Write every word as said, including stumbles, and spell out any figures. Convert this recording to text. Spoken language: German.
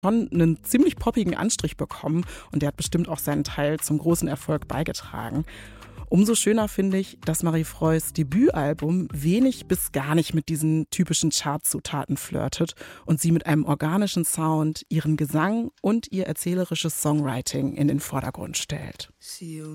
schon einen ziemlich poppigen Anstrich bekommen und der hat bestimmt auch seinen Teil zum großen Erfolg beigetragen. Umso schöner finde ich, dass Marie Freus Debütalbum wenig bis gar nicht mit diesen typischen Chartzutaten flirtet und sie mit einem organischen Sound ihren Gesang und ihr erzählerisches Songwriting in den Vordergrund stellt.